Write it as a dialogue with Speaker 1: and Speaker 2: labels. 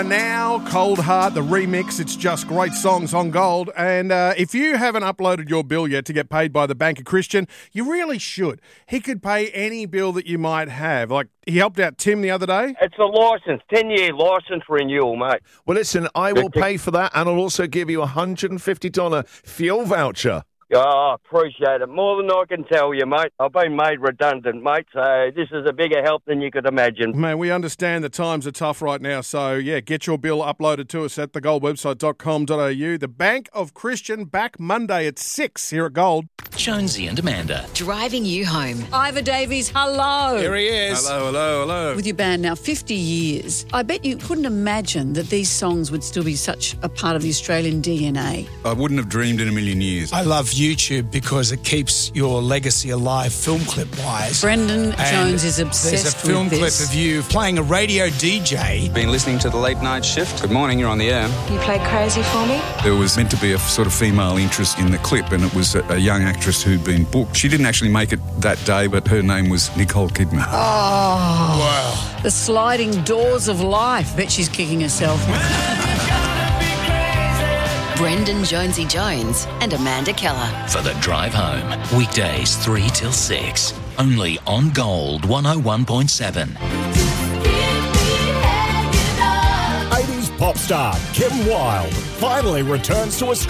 Speaker 1: Now, Cold Heart, the remix. It's just great songs on Gold. And if you haven't uploaded your bill yet to get paid by the Bank of Christian, you really should. He could pay any bill that you might have. Like, he helped out Tim the other day.
Speaker 2: It's a licence, 10-year licence renewal, mate.
Speaker 3: Well, listen, I will pay for that, and I'll also give you a $150 fuel voucher.
Speaker 2: Oh, appreciate it. More than I can tell you, mate. I've been made redundant, mate, so this is a bigger help than you could imagine.
Speaker 1: Man, we understand the times are tough right now, so, yeah, get your bill uploaded to us at thegoldwebsite.com.au. The Bank of Christian back Monday at 6 here at Gold.
Speaker 4: Jonesy and Amanda.
Speaker 5: Driving you home.
Speaker 6: Ivor Davies, hello.
Speaker 7: Here he is.
Speaker 1: Hello.
Speaker 6: With your band now 50 years, I bet you couldn't imagine that these songs would still be such a part of the Australian DNA.
Speaker 7: I wouldn't have dreamed in a million years.
Speaker 8: I love YouTube because it keeps your legacy alive film clip-wise.
Speaker 6: Brendan Jones is obsessed
Speaker 8: There's a film
Speaker 6: with this.
Speaker 8: clip of you playing a radio DJ.
Speaker 9: Been listening to the late night shift. Good morning, you're on the air.
Speaker 10: You play Crazy for me?
Speaker 7: There was meant to be a sort of female interest in the clip, and it was a young actress who'd been booked. She didn't actually make it that day, but her name was Nicole Kidman.
Speaker 6: Oh,
Speaker 8: Wow.
Speaker 6: the sliding doors of life. Bet she's kicking herself.
Speaker 5: Brendan Jonesy Jones and Amanda Keller.
Speaker 4: For the drive home. Weekdays 3 till 6. Only on Gold 101.7.
Speaker 11: 80s pop star Kim Wilde finally returns to Australia.